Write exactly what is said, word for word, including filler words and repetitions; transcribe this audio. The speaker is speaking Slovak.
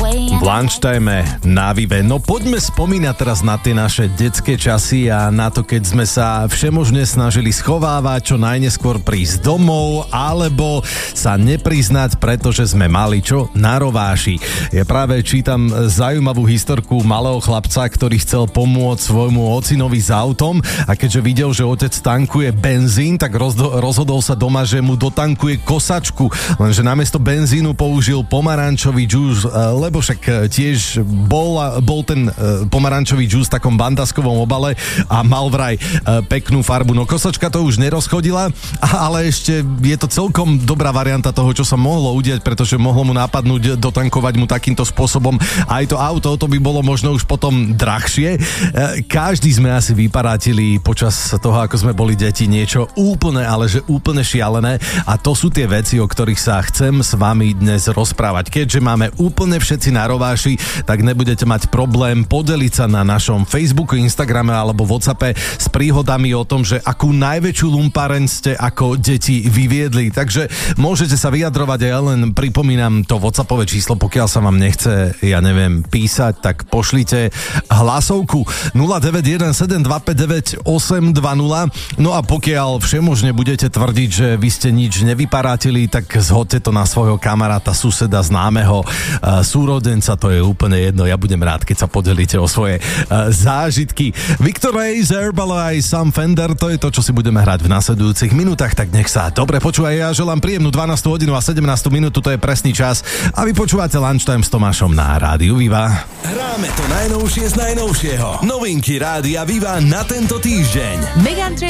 V lunchtime na Vive. No poďme spomínať teraz na tie naše detské časy a na to, keď sme sa všemožne snažili schovávať, čo najneskôr prísť domov, alebo sa nepriznať, pretože sme mali čo na rováši. Ja práve čítam zaujímavú historku malého chlapca, ktorý chcel pomôcť svojmu ocinovi s autom a keďže videl, že otec tankuje benzín, tak rozdo- rozhodol sa doma, že mu dotankuje kosačku, lenže namiesto benzínu použil pomarančový džús, lebo však tiež bol, bol ten pomarančový džús v takom bandaskovom obale a mal vraj peknú farbu. No kosačka to už nerozchodila, ale ešte je to celkom dobrá varianta toho, čo sa mohlo udiať, pretože mohlo mu napadnúť dotankovať mu takýmto spôsobom aj to auto, to by bolo možno už potom drahšie. Každý sme asi vyparátili počas toho, ako sme boli deti, niečo úplne, ale že úplne šialené a to sú tie veci, o ktorých sa chcem s vami dnes rozprávať. Keďže máme úplne všetci na rováši, tak nebudete mať problém podeliť sa na našom Facebooku, Instagrame alebo WhatsAppe s príhodami o tom, že akú najväčšiu lumpáreň ste ako deti vyviedli. Takže môžete sa vyjadrovať a ja len pripomínam to WhatsAppové číslo, pokiaľ sa vám nechce, ja neviem, písať, tak pošlite hlasovku nula deväť jeden sedem dva päť deväť osem dva nula. No a pokiaľ všemožne budete tvrdiť, že vy ste nič nevyparátili, tak zhodte to na svojho kamaráta, suseda, známeho, súrodenca, to je úplne jedno. Ja budem rád, keď sa podelíte o svoje zážitky. Viktor Hayes, Herbalife, Sam Fender, to je to, čo si budeme hrať v nasledujúcich minútach, tak nech sa dobre počúvaj. Ja želám príjemnú dvanástu hodinu a sedemnástu minútu, to je presný čas a vy počúvate Lunchtime s Tomášom na Rádiu Viva. Hráme to najnovšie z najnovšieho. Novinky Rádia Viva na tento týždeň. Megan